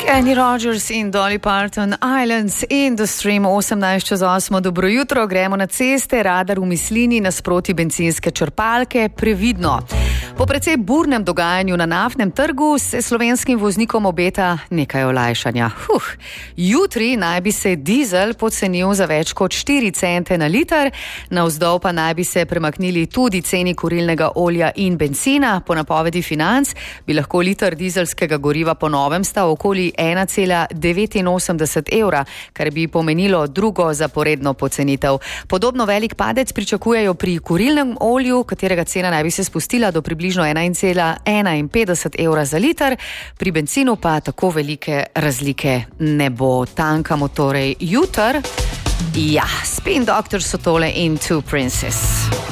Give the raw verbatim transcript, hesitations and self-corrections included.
Kenny Rogers in Dolly Parton, Islands in the Stream, osemnajst čez osmo. Dobro jutro, gremo na ceste, radar v mislini nasproti bencinske črpalke, previdno. Po precej burnem dogajanju na naftnem trgu se slovenskim voznikom obeta nekaj olajšanja. Huh. Jutri naj bi se dizel pocenil za več kot štiri cente na liter, navzdol pa naj bi se premaknili tudi ceni kurilnega olja in benzina. Po napovedi Financ bi lahko liter dizelskega goriva po novem stal okoli ena cela devetinosemdeset evra, kar bi pomenilo drugo zaporedno pocenitev. Podobno velik padec pričakujejo pri kurilnem olju, katerega cena naj bi se spustila do približno ena cela enainpetdeset evra za liter, pri benzinu pa tako velike razlike ne bo. Tankamo torej jutr. Ja, Spin Doctors so tole in Two Princes.